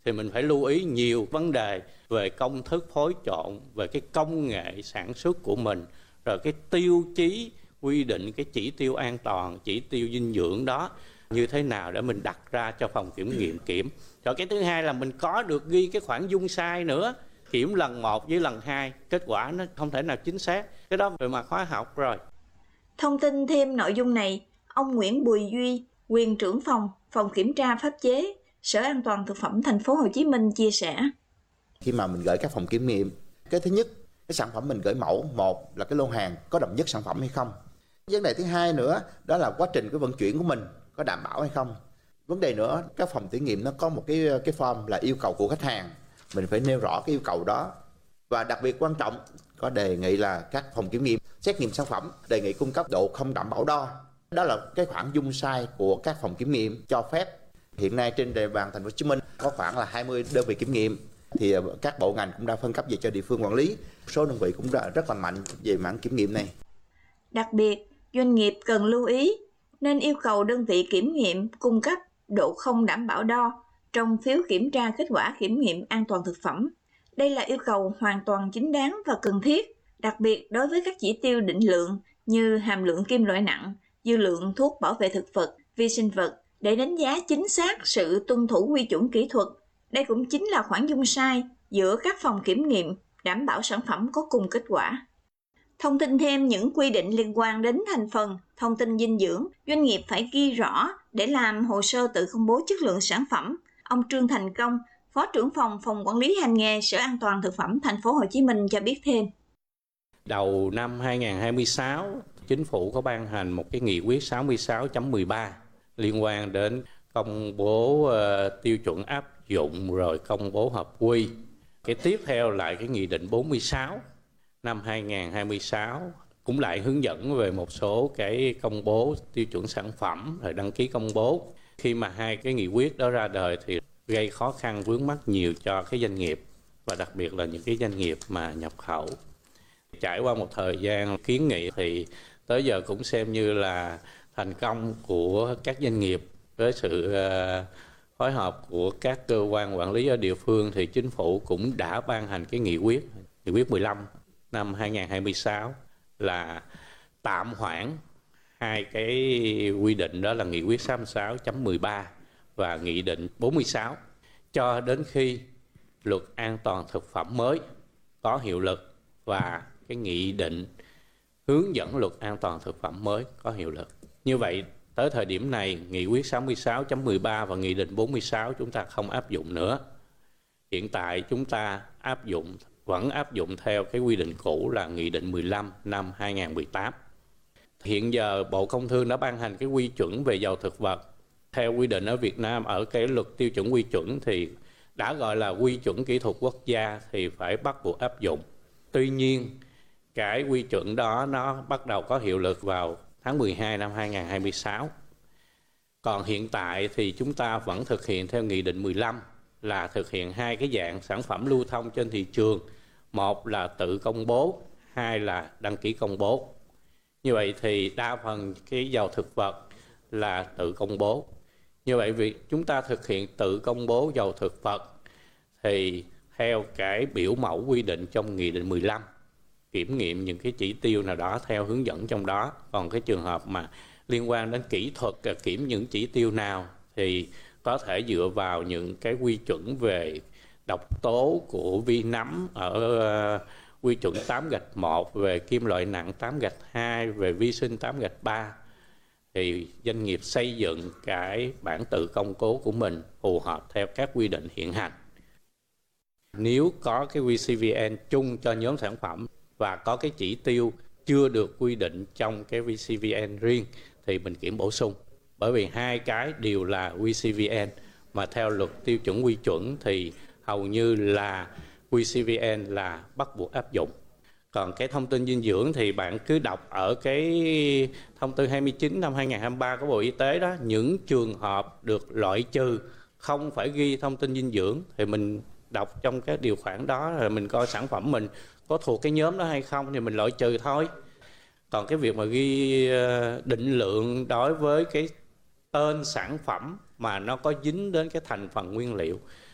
thì mình phải lưu ý nhiều vấn đề về công thức phối trộn, về cái công nghệ sản xuất của mình, rồi cái tiêu chí quy định cái chỉ tiêu an toàn, chỉ tiêu dinh dưỡng đó như thế nào để mình đặt ra cho phòng kiểm nghiệm kiểm. Rồi cái thứ hai là mình có được ghi cái khoản dung sai nữa, kiểm lần 1 với lần 2, kết quả nó không thể nào chính xác. Cái đó về mặt hóa học rồi. Thông tin thêm nội dung này, ông Nguyễn Bùi Duy, quyền trưởng phòng kiểm tra pháp chế, Sở An toàn Thực phẩm Thành phố Hồ Chí Minh chia sẻ. Khi mà mình gửi các phòng kiểm nghiệm, cái thứ nhất, cái sản phẩm mình gửi mẫu, một là cái lô hàng có đồng nhất sản phẩm hay không. Vấn đề thứ hai nữa, đó là quá trình cái vận chuyển của mình có đảm bảo hay không. Vấn đề nữa, các phòng thử nghiệm nó có một cái form là yêu cầu của khách hàng, mình phải nêu rõ cái yêu cầu đó. Và đặc biệt quan trọng, có đề nghị là các phòng kiểm nghiệm xét nghiệm sản phẩm đề nghị cung cấp độ không đảm bảo đo. Đó là cái khoản dung sai của các phòng kiểm nghiệm cho phép. Hiện nay trên địa bàn Thành phố Hồ Chí Minh có khoảng là 20 đơn vị kiểm nghiệm, thì các bộ ngành cũng đã phân cấp về cho địa phương quản lý. Số đơn vị cũng rất là mạnh về mảng kiểm nghiệm này. Đặc biệt, doanh nghiệp cần lưu ý nên yêu cầu đơn vị kiểm nghiệm cung cấp độ không đảm bảo đo trong phiếu kiểm tra kết quả kiểm nghiệm an toàn thực phẩm. Đây là yêu cầu hoàn toàn chính đáng và cần thiết, đặc biệt đối với các chỉ tiêu định lượng như hàm lượng kim loại nặng, dư lượng thuốc bảo vệ thực vật, vi sinh vật để đánh giá chính xác sự tuân thủ quy chuẩn kỹ thuật. Đây cũng chính là khoản dung sai giữa các phòng kiểm nghiệm đảm bảo sản phẩm có cùng kết quả. Thông tin thêm những quy định liên quan đến thành phần, thông tin dinh dưỡng, doanh nghiệp phải ghi rõ để làm hồ sơ tự công bố chất lượng sản phẩm. Ông Trương Thành Công, Phó trưởng phòng quản lý hành nghề Sở An toàn Thực phẩm Thành phố Hồ Chí Minh cho biết thêm. Đầu năm 2026, Chính phủ có ban hành một cái nghị quyết 66.13 liên quan đến công bố tiêu chuẩn áp dụng rồi công bố hợp quy. Cái tiếp theo lại cái nghị định 46 năm 2026 cũng lại hướng dẫn về một số cái công bố tiêu chuẩn sản phẩm rồi đăng ký công bố. Khi mà hai cái nghị quyết đó ra đời thì gây khó khăn vướng mắc nhiều cho cái doanh nghiệp và đặc biệt là những cái doanh nghiệp mà nhập khẩu. Trải qua một thời gian kiến nghị thì tới giờ cũng xem như là thành công của các doanh nghiệp với sự phối hợp của các cơ quan quản lý ở địa phương thì chính phủ cũng đã ban hành cái nghị quyết 15 năm 2026 là tạm hoãn hai cái quy định, đó là nghị quyết 66.13 và nghị định 46 cho đến khi luật an toàn thực phẩm mới có hiệu lực và cái nghị định hướng dẫn luật an toàn thực phẩm mới có hiệu lực. Như vậy tới thời điểm này, nghị quyết 66.13 và nghị định 46 chúng ta không áp dụng nữa. Hiện tại chúng ta vẫn áp dụng theo cái quy định cũ là nghị định 15 năm 2018. Hiện giờ Bộ Công Thương đã ban hành cái quy chuẩn về dầu thực vật. Theo quy định ở Việt Nam, ở cái luật tiêu chuẩn quy chuẩn thì đã gọi là quy chuẩn kỹ thuật quốc gia thì phải bắt buộc áp dụng. Tuy nhiên, cái quy chuẩn đó nó bắt đầu có hiệu lực vào tháng 12 năm 2026. Còn hiện tại thì chúng ta vẫn thực hiện theo nghị định 15 là thực hiện hai cái dạng sản phẩm lưu thông trên thị trường. Một là tự công bố, hai là đăng ký công bố. Như vậy thì đa phần cái dầu thực vật là tự công bố. Như vậy việc chúng ta thực hiện tự công bố dầu thực vật thì theo cái biểu mẫu quy định trong nghị định 15, kiểm nghiệm những cái chỉ tiêu nào đó theo hướng dẫn trong đó. Còn cái trường hợp mà liên quan đến kỹ thuật kiểm những chỉ tiêu nào thì có thể dựa vào những cái quy chuẩn về độc tố của vi nấm ở quy chuẩn 8-1, về kim loại nặng 8-2, về vi sinh 8-3 thì doanh nghiệp xây dựng cái bản tự công bố của mình phù hợp theo các quy định hiện hành. Nếu có cái VCVN chung cho nhóm sản phẩm và có cái chỉ tiêu chưa được quy định trong cái VCVN riêng thì mình kiểm bổ sung. Bởi vì hai cái đều là VCVN mà theo luật tiêu chuẩn quy chuẩn thì hầu như là VCVN là bắt buộc áp dụng. Còn cái thông tin dinh dưỡng thì bạn cứ đọc ở cái thông tư 29 năm 2023 của Bộ Y tế đó, những trường hợp được loại trừ không phải ghi thông tin dinh dưỡng thì mình đọc trong cái điều khoản đó rồi mình coi sản phẩm mình có thuộc cái nhóm đó hay không thì mình loại trừ thôi. Còn cái việc mà ghi định lượng đối với cái tên sản phẩm mà nó có dính đến cái thành phần nguyên liệu